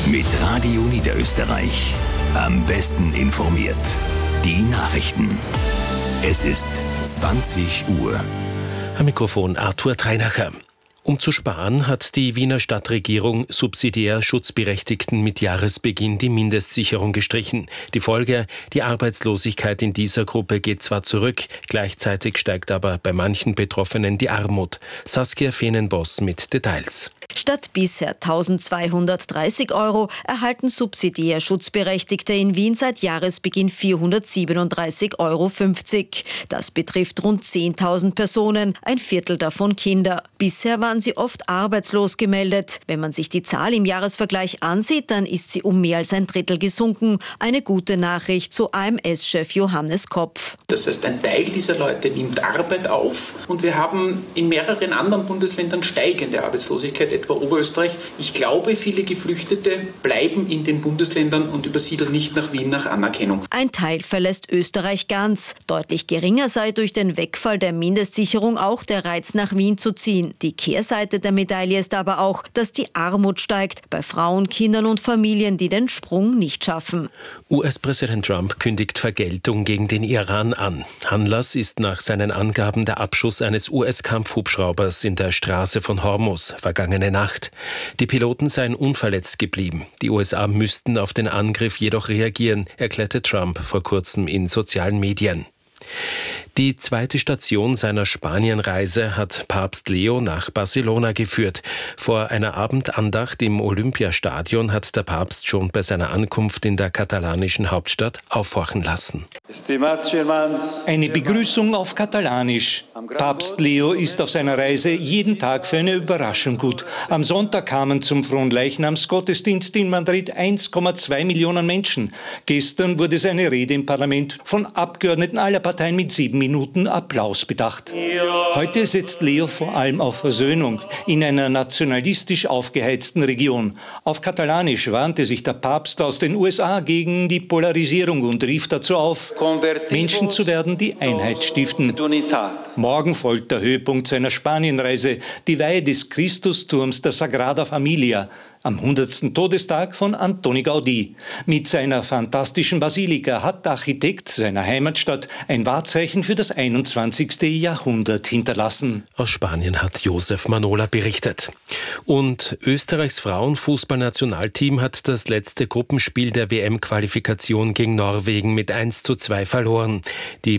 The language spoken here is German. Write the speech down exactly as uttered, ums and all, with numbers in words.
Mit Radio Niederösterreich. Am besten informiert. Die Nachrichten. Es ist zwanzig Uhr. Am Mikrofon Arthur Treinacher. Um zu sparen, hat die Wiener Stadtregierung subsidiär Schutzberechtigten mit Jahresbeginn die Mindestsicherung gestrichen. Die Folge: Die Arbeitslosigkeit in dieser Gruppe geht zwar zurück, gleichzeitig steigt aber bei manchen Betroffenen die Armut. Saskia Feenenboss mit Details. Statt bisher eintausendzweihundertdreißig Euro erhalten subsidiär Schutzberechtigte in Wien seit Jahresbeginn vierhundertsiebenunddreißig Euro fünfzig. Das betrifft rund zehntausend Personen, ein Viertel davon Kinder. Bisher waren sie oft arbeitslos gemeldet. Wenn man sich die Zahl im Jahresvergleich ansieht, dann ist sie um mehr als ein Drittel gesunken. Eine gute Nachricht, so A M S-Chef Johannes Kopf. Das heißt, ein Teil dieser Leute nimmt Arbeit auf und wir haben in mehreren anderen Bundesländern steigende Arbeitslosigkeit, etwa Oberösterreich. Ich glaube, viele Geflüchtete bleiben in den Bundesländern und übersiedeln nicht nach Wien nach Anerkennung. Ein Teil verlässt Österreich ganz. Deutlich geringer sei durch den Wegfall der Mindestsicherung auch der Reiz, nach Wien zu ziehen. Die Kehrseite der Medaille ist aber auch, dass die Armut steigt bei Frauen, Kindern und Familien, die den Sprung nicht schaffen. U S-Präsident Trump kündigt Vergeltung gegen den Iran an. Anlass ist nach seinen Angaben der Abschuss eines U S-Kampfhubschraubers in der Straße von Hormuz vergangene Nacht. Die Piloten seien unverletzt geblieben. Die U S A müssten auf den Angriff jedoch reagieren, erklärte Trump vor kurzem in sozialen Medien. Die zweite Station seiner Spanienreise hat Papst Leo nach Barcelona geführt. Vor einer Abendandacht im Olympiastadion hat der Papst schon bei seiner Ankunft in der katalanischen Hauptstadt aufhorchen lassen. Eine Begrüßung auf Katalanisch. Papst Leo ist auf seiner Reise jeden Tag für eine Überraschung gut. Am Sonntag kamen zum Fronleichnamsgottesdienst in Madrid eins Komma zwei Millionen Menschen. Gestern wurde seine Rede im Parlament von Abgeordneten aller Parteien mit sieben Minuten Applaus bedacht. Heute setzt Leo vor allem auf Versöhnung in einer nationalistisch aufgeheizten Region. Auf Katalanisch warnte sich der Papst aus den U S A gegen die Polarisierung und rief dazu auf, Menschen zu werden, die Einheit stiften. Morgen folgt der Höhepunkt seiner Spanienreise, die Weihe des Christusturms der Sagrada Familia, am hundertsten Todestag von Antoni Gaudí. Mit seiner fantastischen Basilika hat der Architekt seiner Heimatstadt ein Wahrzeichen für das einundzwanzigste Jahrhundert hinterlassen. Aus Spanien hat Josef Manola berichtet. Und Österreichs Frauenfußballnationalteam hat das letzte Gruppenspiel der W M-Qualifikation gegen Norwegen mit eins zu zwei verloren. Die